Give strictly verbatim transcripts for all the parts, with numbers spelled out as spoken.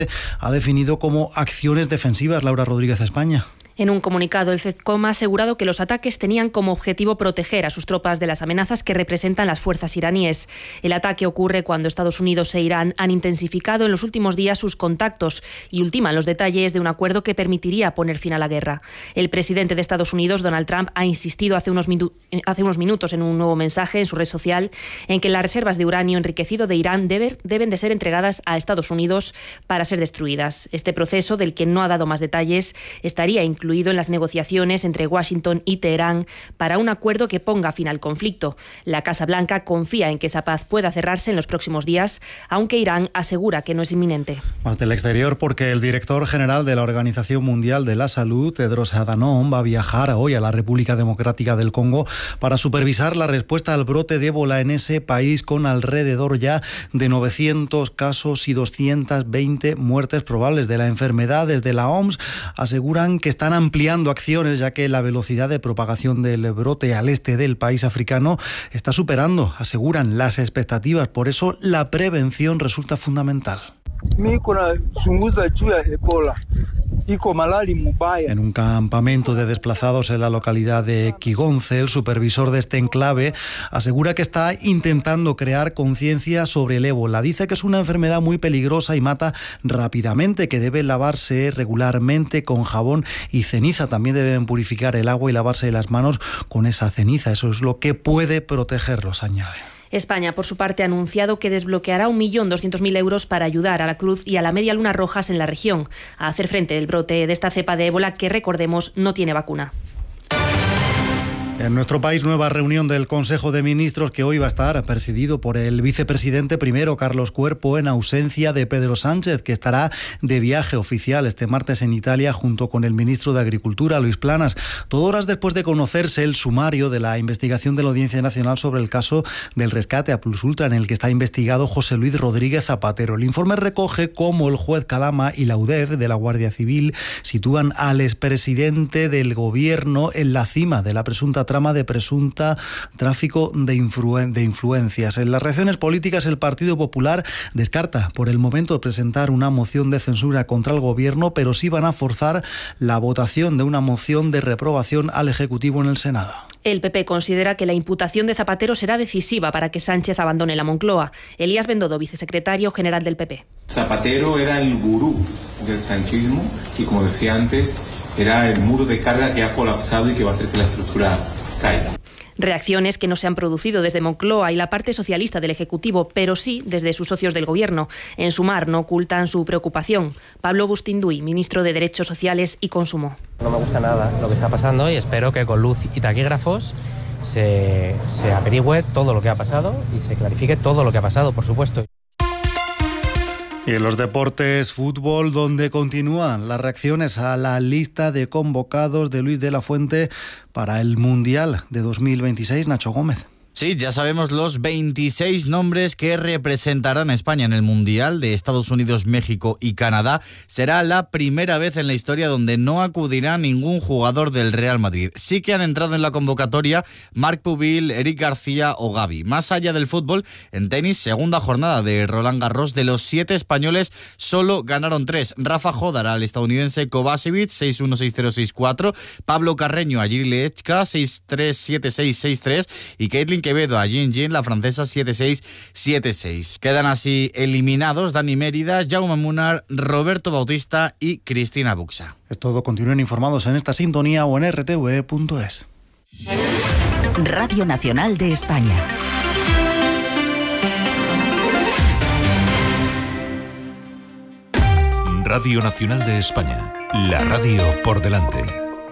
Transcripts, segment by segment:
ha definido como acciones defensivas. Laura Rodríguez, España. En un comunicado, el CESCOM ha asegurado que los ataques tenían como objetivo proteger a sus tropas de las amenazas que representan las fuerzas iraníes. El ataque ocurre cuando Estados Unidos e Irán han intensificado en los últimos días sus contactos y ultiman los detalles de un acuerdo que permitiría poner fin a la guerra. El presidente de Estados Unidos, Donald Trump, ha insistido hace unos, minu- hace unos minutos en un nuevo mensaje en su red social en que las reservas de uranio enriquecido de Irán debe, deben de ser entregadas a Estados Unidos para ser destruidas. Este proceso, del que no ha dado más detalles, estaría incluido incluido en las negociaciones entre Washington y Teherán para un acuerdo que ponga fin al conflicto. La Casa Blanca confía en que esa paz pueda cerrarse en los próximos días, aunque Irán asegura que no es inminente. Más del exterior, porque el director general de la Organización Mundial de la Salud, Tedros Adhanom, va a viajar hoy a la República Democrática del Congo para supervisar la respuesta al brote de ébola en ese país, con alrededor ya de novecientos casos y doscientas veinte muertes probables de la enfermedad. Desde la O M S aseguran que están ampliando acciones, ya que la velocidad de propagación del brote al este del país africano está superando, aseguran, las expectativas. Por eso la prevención resulta fundamental. En un campamento de desplazados en la localidad de Kigonce, el supervisor de este enclave asegura que está intentando crear conciencia sobre el ébola. Dice que es una enfermedad muy peligrosa y mata rápidamente, que debe lavarse regularmente con jabón y ceniza. También deben purificar el agua y lavarse las manos con esa ceniza. Eso es lo que puede protegerlos, añade. España, por su parte, ha anunciado que desbloqueará un millón doscientos mil euros para ayudar a la Cruz y a la Media Luna Rojas en la región a hacer frente al brote de esta cepa de ébola que, recordemos, no tiene vacuna. En nuestro país, nueva reunión del Consejo de Ministros que hoy va a estar presidido por el vicepresidente primero, Carlos Cuerpo, en ausencia de Pedro Sánchez, que estará de viaje oficial este martes en Italia junto con el ministro de Agricultura, Luis Planas. Todo horas después de conocerse el sumario de la investigación de la Audiencia Nacional sobre el caso del rescate a Plus Ultra, en el que está investigado José Luis Rodríguez Zapatero. El informe recoge cómo el juez Calama y la U D E F de la Guardia Civil sitúan al expresidente del Gobierno en la cima de la presunta trama de presunta tráfico de, influen- de influencias. En las reacciones políticas, el Partido Popular descarta por el momento presentar una moción de censura contra el Gobierno, pero sí van a forzar la votación de una moción de reprobación al Ejecutivo en el Senado. El P P considera que la imputación de Zapatero será decisiva para que Sánchez abandone la Moncloa. Elías Bendodo, vicesecretario general del P P. Zapatero era el gurú del sanchismo y, como decía antes, era el muro de carga que ha colapsado y que va a hacer que la estructura caiga. Reacciones que no se han producido desde Moncloa y la parte socialista del Ejecutivo, pero sí desde sus socios del Gobierno. En Sumar no ocultan su preocupación. Pablo Bustinduy, ministro de Derechos Sociales y Consumo. No me gusta nada lo que está pasando y espero que con luz y taquígrafos se, se averigüe todo lo que ha pasado y se clarifique todo lo que ha pasado, por supuesto. Y en los deportes, fútbol, donde continúan las reacciones a la lista de convocados de Luis de la Fuente para el Mundial de dos mil veintiséis. Nacho Gómez. Sí, ya sabemos los veintiséis nombres que representarán a España en el Mundial de Estados Unidos, México y Canadá. Será la primera vez en la historia donde no acudirá ningún jugador del Real Madrid. Sí que han entrado en la convocatoria Marc Pubil, Eric García o Gavi. Más allá del fútbol, en tenis, segunda jornada de Roland Garros. De los siete españoles, solo ganaron tres. Rafa Jodar al estadounidense Kovacevic, seis uno, seis cero, seis cuatro. Pablo Carreño a Jiří Lečka, seis tres, siete seis, seis tres. Y Caitlin Quevedo a Jin Jin, la francesa, siete seis, siete seis. Quedan así eliminados Dani Mérida, Jaume Munar, Roberto Bautista y Cristina Buxa. Es todo. Continúen informados en esta sintonía o en r t v punto es. Radio Nacional de España. Radio Nacional de España. La radio por delante.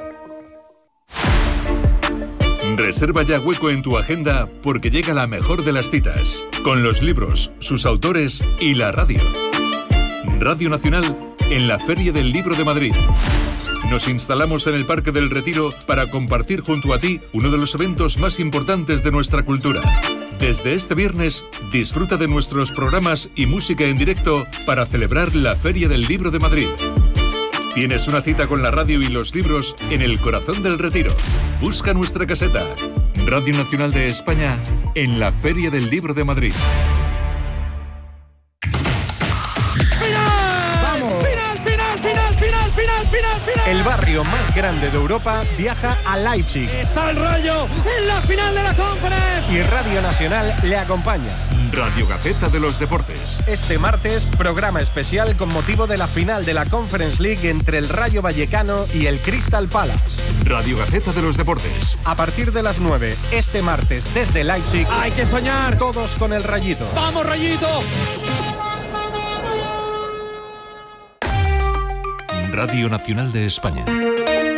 Reserva ya hueco en tu agenda porque llega la mejor de las citas, con los libros, sus autores y la radio. Radio Nacional en la Feria del Libro de Madrid. Nos instalamos en el Parque del Retiro para compartir junto a ti uno de los eventos más importantes de nuestra cultura. Desde este viernes, disfruta de nuestros programas y música en directo para celebrar la Feria del Libro de Madrid. Tienes una cita con la radio y los libros en el corazón del Retiro. Busca nuestra caseta. Radio Nacional de España en la Feria del Libro de Madrid. El barrio más grande de Europa viaja a Leipzig. Está el Rayo en la final de la Conference. Y Radio Nacional le acompaña. Radio Gaceta de los Deportes. Este martes, programa especial con motivo de la final de la Conference League entre el Rayo Vallecano y el Crystal Palace. Radio Gaceta de los Deportes. A partir de las nueve, este martes desde Leipzig. ¡Hay que soñar! Todos con el Rayito. ¡Vamos, Rayito! Radio Nacional de España.